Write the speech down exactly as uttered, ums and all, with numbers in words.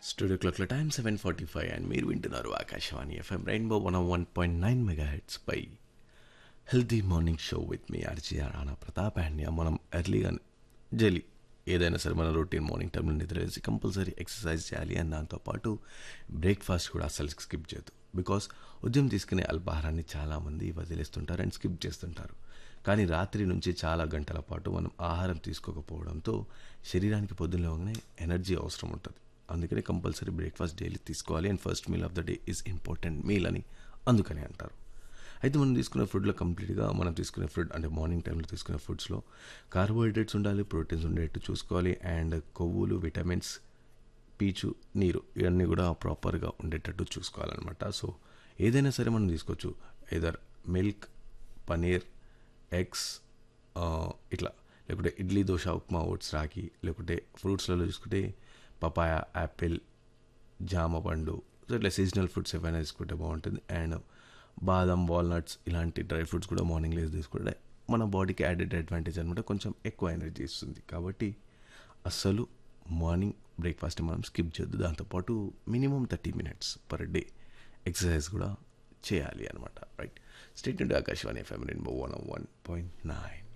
studio క్లాక్ల time seven forty five and మీరు వింటున్నారు Akashvani FM rainbow one one point nine mega heads pi healthy morning show with me RG Rana Pratap and మనం ఎర్లీగా జైలీ ఏదైనా సరే మన routine morning టైంలో నిద్రలేసి కంపల్సరీ ఎక్సర్సైజ్ చేయాలి అండ్ దాంతోపాటు బ్రేక్ఫాస్ట్ కూడా అసలు స్కిప్ చేయదు బికాస్ ఉద్యమం తీసుకునే అల్పాహారాన్ని చాలామంది వదిలేస్తుంటారు అండ్ స్కిప్ చేస్తుంటారు కానీ రాత్రి నుంచి చాలా గంటల పాటు మనం ఆహారం తీసుకోకపోవడంతో శరీరానికి పొద్దున్నలోనే ఎనర్జీ అవసరం ఉంటుంది అందుకనే కంపల్సరీ బ్రేక్ఫాస్ట్ డైలీ తీసుకోవాలి and first meal of the day is important meal అని అందుకనే అంటారు అయితే మనం తీసుకునే ఫుడ్లో కంప్లీట్గా మనం తీసుకునే ఫుడ్ అంటే మార్నింగ్ టైంలో తీసుకునే ఫుడ్స్లో కార్బోహైడ్రేట్స్ ఉండాలి ప్రోటీన్స్ ఉండేట్టు చూసుకోవాలి అండ్ కొవ్వులు విటమిన్స్ పీచు నీరు ఇవన్నీ కూడా ప్రాపర్గా ఉండేటట్టు చూసుకోవాలన్నమాట సో ఏదైనా సరే మనం తీసుకోవచ్చు ఏదర్ మిల్క్ పనీర్ ఎగ్స్ ఇట్లా లేకుంటే ఇడ్లీ దోశ ఉప్మా ఓట్స్ రాగి లేకుంటే ఫ్రూట్స్లలో చూసుకుంటే పపాయ యాపిల్ జామ పండు సో ఇట్లా సీజనల్ ఫ్రూట్స్ ఏవైనా తీసుకుంటే బాగుంటుంది అండ్ బాదం వాల్నట్స్ ఇలాంటి డ్రై ఫ్రూట్స్ కూడా మార్నింగ్ లేసి తీసుకుంటే మన బాడీకి యాడెడ్ అడ్వాంటేజ్ అనమాట కొంచెం ఎక్కువ ఎనర్జీ ఇస్తుంది కాబట్టి అస్సలు మార్నింగ్ బ్రేక్ఫాస్ట్ మనం స్కిప్ చేయొద్దు దాంతోపాటు minimum thirty minutes per day exercise కూడా చేయాలి అనమాట రైట్ స్టేట్ నుండి Akashvani FM rainbow one one point nine